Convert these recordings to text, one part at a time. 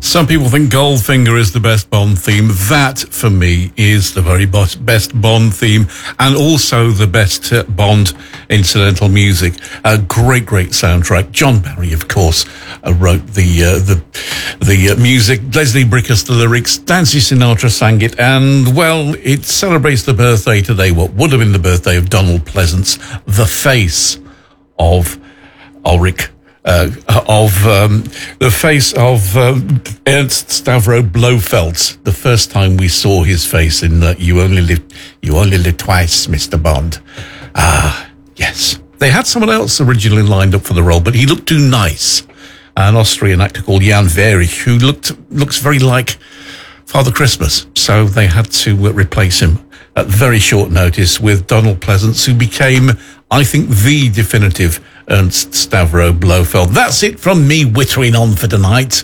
Some people think Goldfinger is the best Bond theme. That, for me, is the very best Bond theme, and also the best Bond incidental music. A great soundtrack. John Barry, of course, wrote the music. Leslie Bricusse, the lyrics. Nancy Sinatra sang it, and, well, it celebrates the birthday today, what would have been the birthday of Donald Pleasance, the face of Ulrich. The face of Ernst Stavro Blofeld. The first time we saw his face in You Only Live Twice, Mr. Bond. Yes. They had someone else originally lined up for the role, but he looked too nice. An Austrian actor called Jan Verich, who looks very like Father Christmas. So they had to replace him at very short notice with Donald Pleasance, who became, I think, the definitive Ernst Stavro Blofeld. That's it from me wittering on for tonight.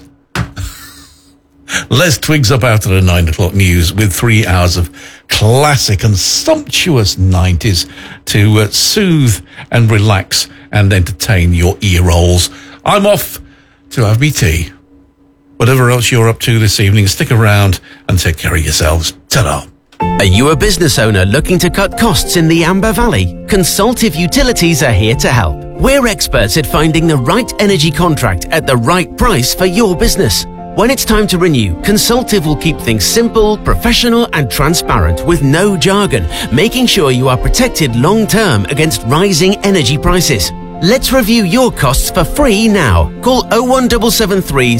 Les Twiggs up after the 9 o'clock news with 3 hours of classic and sumptuous 90s to soothe and relax and entertain your ear rolls. I'm off to have me tea. Whatever else you're up to this evening, stick around and take care of yourselves. Ta-da. Are you a business owner looking to cut costs in the Amber Valley? Consultative Utilities are here to help. We're experts at finding the right energy contract at the right price for your business. When it's time to renew, Consultative will keep things simple, professional and transparent with no jargon, making sure you are protected long-term against rising energy prices. Let's review your costs for free now. Call 01773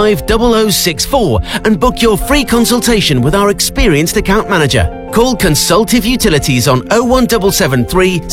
650064 and book your free consultation with our experienced account manager. Call Consultative Utilities on 01773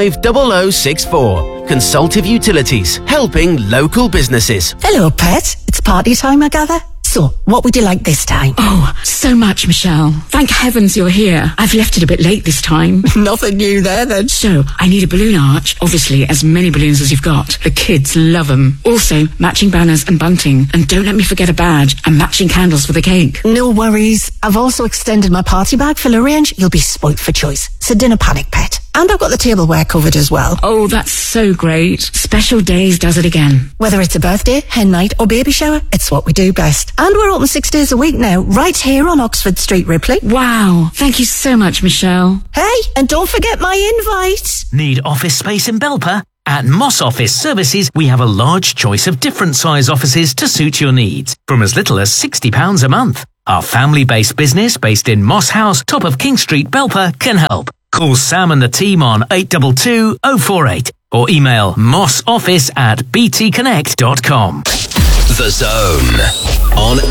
650064. Consultative Utilities, helping local businesses. Hello, pet. It's party time, I gather. So, what would you like this time? Oh, so much, Michelle. Thank heavens you're here. I've left it a bit late this time. Nothing new there, then. So, I need a balloon arch. Obviously, as many balloons as you've got. The kids love them. Also, matching banners and bunting. And don't let me forget a badge and matching candles for the cake. No worries. I've also extended my party bag full of range. You'll be spoilt for choice. So, dinner panic, pet. And I've got the tableware covered as well. Oh, that's so great. Special Days does it again. Whether it's a birthday, hen night or baby shower, it's what we do best. And we're open 6 days a week now, right here on Oxford Street, Ripley. Wow. Thank you so much, Michelle. Hey, and don't forget my invite. Need office space in Belper? At Moss Office Services, we have a large choice of different size offices to suit your needs, from as little as £60 a month. Our family-based business based in Moss House, top of King Street, Belper, can help. Call Sam and the team on 822 048 or email mossoffice@btconnect.com. The Zone on